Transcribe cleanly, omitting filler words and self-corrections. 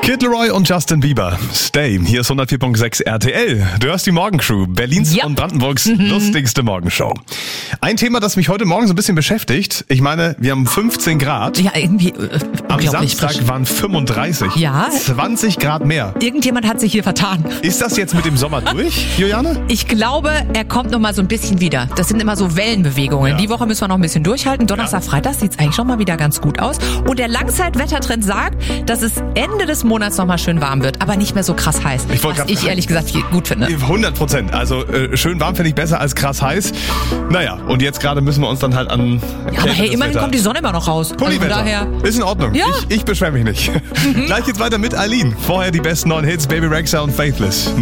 Kid Laroi und Justin Bieber. Stay. Hier ist 104.6 RTL. Du hörst die Morgencrew, Berlins und Brandenburgs lustigste Morgenshow. Ein Thema, das mich heute Morgen so ein bisschen beschäftigt. Ich meine, wir haben 15 Grad. Ja, irgendwie Am Samstag frisch. waren 35. Ja. 20 Grad mehr. Irgendjemand hat sich hier vertan. Ist das jetzt mit dem Sommer durch, Juliane? Ich glaube, er kommt noch mal so ein bisschen wieder. Das sind immer so Wellenbewegungen. Ja. Die Woche müssen wir noch ein bisschen durchhalten. Donnerstag, Freitag sieht es eigentlich schon mal wieder ganz gut aus. Und der Langzeitwettertrend sagt, dass es Ende des Monats noch mal schön warm wird, aber nicht mehr so krass heiß. Was ich ehrlich gesagt gut finde. 100%. Also schön warm finde ich besser als krass heiß. Naja, und jetzt gerade müssen wir uns dann halt an... Ja, aber hey, immerhin kommt die Sonne immer noch raus. Pulliwetter. Also daher Ist in Ordnung. Ja. Ich beschwere mich nicht. Gleich geht's weiter mit Aline. Vorher die besten neuen Hits, Baby Rexha und Faithless.